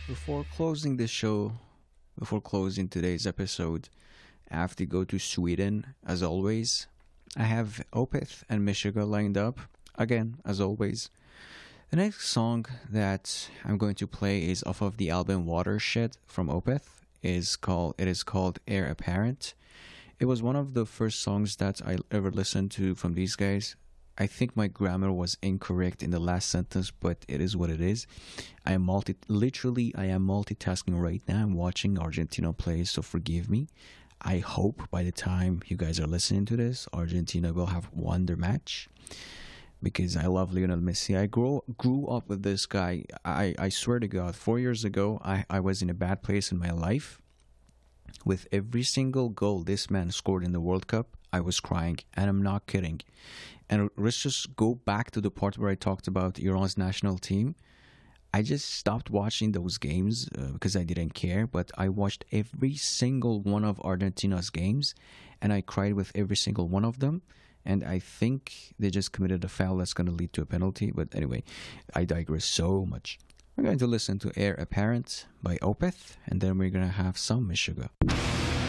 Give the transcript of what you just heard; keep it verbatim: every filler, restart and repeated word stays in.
Before closing the show, before closing today's episode, I have to go to Sweden as always. I have Opeth and Meshuggah lined up again as always. The next song that I'm going to play is off of the album Watershed from Opeth. Is called it is called Air Apparent. It was one of the first songs that I ever listened to from these guys. I think my grammar was incorrect in the last sentence, but it is what it is. I am multi literally I am multitasking right now. I'm watching Argentina play, so forgive me. I hope by the time you guys are listening to this, Argentina will have won their match. Because I love Lionel Messi. I grew grew up with this guy. I, I swear to God, four years ago, I, I was in a bad place in my life. With every single goal this man scored in the World Cup, I was crying, and I'm not kidding. And let's just go back to the part where I talked about Iran's national team. I just stopped watching those games uh, because I didn't care, but I watched every single one of Argentina's games, and I cried with every single one of them. And I think they just committed a foul that's going to lead to a penalty. But anyway, I digress so much. We're going to listen to Air Apparent by Opeth, and then we're going to have some Meshuggah.